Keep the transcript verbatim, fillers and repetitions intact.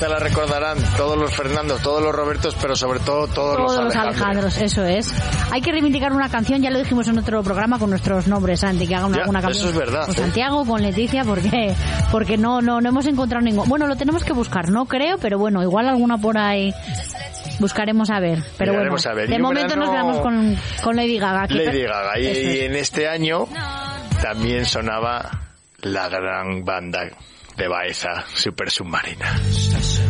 esta la recordarán todos los Fernandos, todos los Robertos, pero sobre todo todos, todos los los Alejandros. Alejandros, eso es. Hay que reivindicar una canción, ya lo dijimos en otro programa con nuestros nombres, Santi, que hagan Ya, alguna canción. eso es verdad. Con ¿eh? Santiago, con Leticia, porque porque no no no hemos encontrado ningún. Bueno, lo tenemos que buscar, no creo, pero bueno, igual alguna por ahí buscaremos a ver. Pero Miraremos bueno, a ver. de Y un momento verano... nos quedamos con, con Lady Gaga. Aquí. Lady Gaga. Y, Eso es. y en este año también sonaba la gran banda de Baeza, Super Submarina.